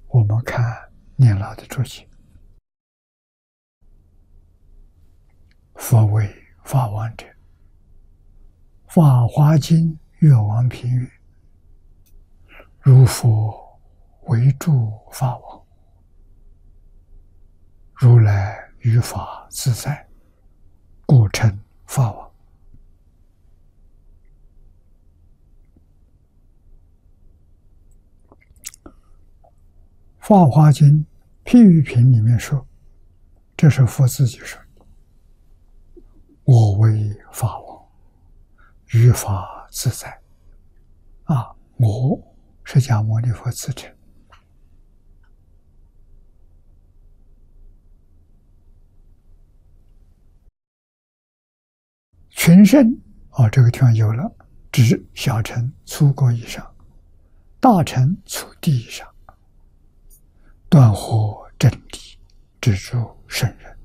我们看念老的注解：佛为法王者，法华经月王评语：如佛为诸法王，如来于法自在，故称法王。法华经譬喻品里面说，这是佛自己说的：我为法王，于法自在。我释迦牟尼佛自称。群圣这个地方有了，指小乘粗过以上，大乘粗地以上，断惑真理，知诸圣人。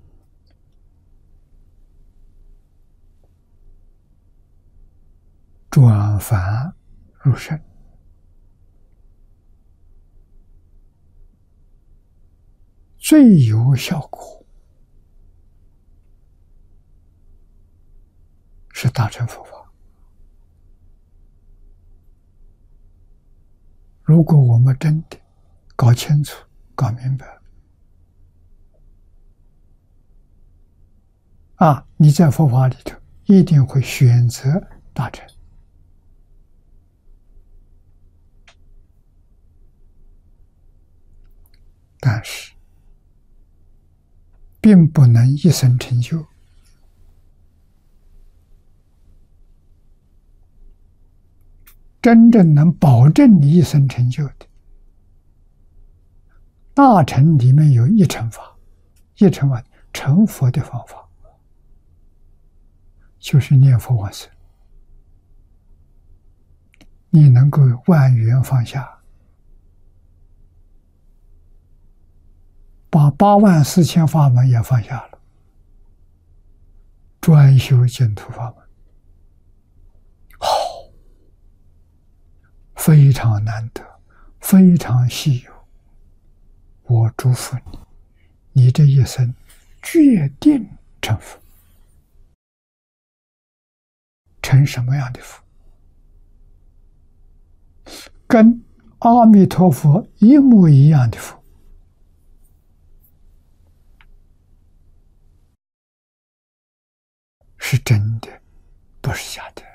转凡入圣，最有效果是大乘佛法。如果我们真的搞清楚、搞明白了，你在佛法里头一定会选择大乘。但是，并不能一生成就。真正能保证你一生成就的，大乘里面有一乘法，一乘法成佛的方法，就是念佛往生。你能够万缘放下，把84000法门也放下了，专修净土法门，非常难得，非常稀有。我祝福你，你这一生决定成佛。成什么样的佛？跟阿弥陀佛一模一样的佛。是真的，不是假的。